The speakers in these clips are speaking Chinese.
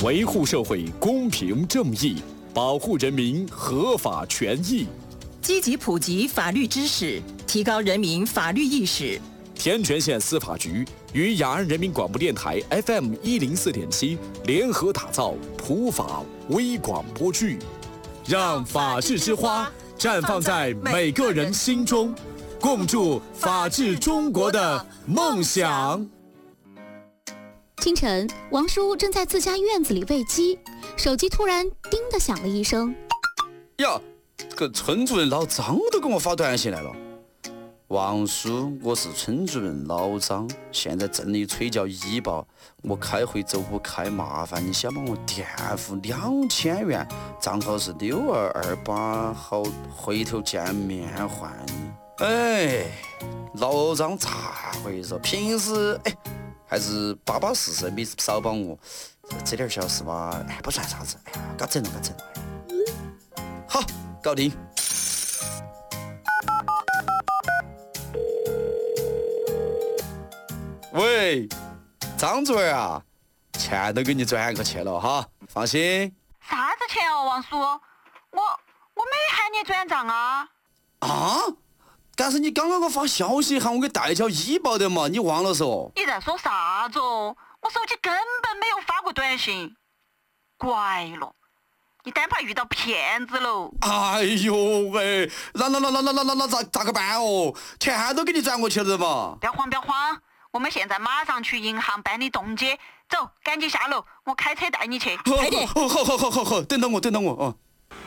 维护社会公平正义，保护人民合法权益， 积极普及法律知识，提高人民法律意识。 天全县司法局与雅安人民广播电台 FM104.7联合打造普法微广播剧，让法治之花绽放在每个人心中，共筑法治中国的梦想。 清晨，王叔正在自家院子里喂鸡，手机突然叮的响了一声。 呀，这个村主任老张都给我发短信来了。王叔，我是村主任老张，现在镇里催缴医保，我开会走不开，麻烦你先帮我垫付2000元，账号是6228，好回头见面还你。哎，老张咋回事？平时还是巴巴适适，没少帮我，这点小事嘛，不算啥子，搞整了。好，搞定。喂，张主任啊，钱都给你转过去了哈，放心。 啥子钱哦，王叔？我没喊你转账啊。 啊？但是你刚刚给我发消息喊我给代缴医保的嘛，你忘了嗦？ 你在说啥子哦？我手机根本没有发过短信。怪了，你单怕遇到骗子喽。 哎呦喂，那咋个办哦？钱都给你转过去了嘛。 不要慌，我们现在马上去银行办理冻结。走，赶紧下楼，我开车带你去。 快点！ 好，等等我哦。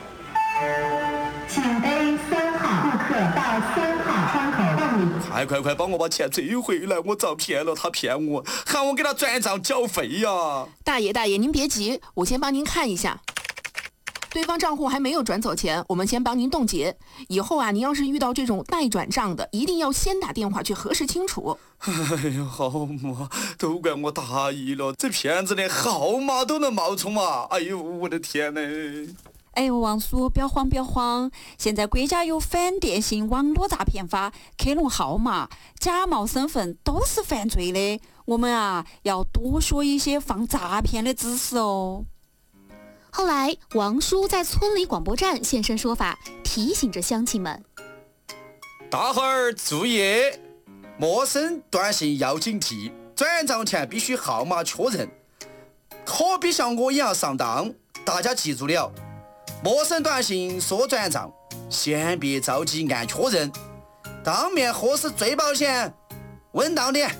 请背3号顾客到3号窗口办理。 快帮我把钱追回来！我遭骗了，他骗我，喊我给他转账缴费呀！ 大爷，您别急，我先帮您看一下。对方账户还没有转走钱，我们先帮您冻结。以后啊，您要是遇到这种代转账的，一定要先打电话去核实清楚。 哎呀，好嘛，都怪我大意了，这骗子连号码都能冒充嘛！哎呦，我的天哪！ 哎呦，王叔，不要慌，现在国家有反电信网络诈骗法，克隆号码、假冒身份都是犯罪的。我们啊，要多说一些防诈骗的知识哦。 后来，王叔在村里广播站现身说法，提醒着乡亲们： 大伙儿注意，陌生短信要警惕，转账前必须号码确认，可别像我一样上当。大家记住了，陌生短信说转账，先别着急按确认，当面核实最保险，稳当点。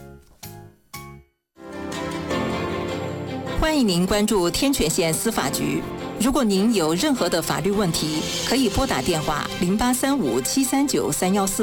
欢迎您关注天全县司法局。如果您有任何的法律问题，可以拨打电话0835739314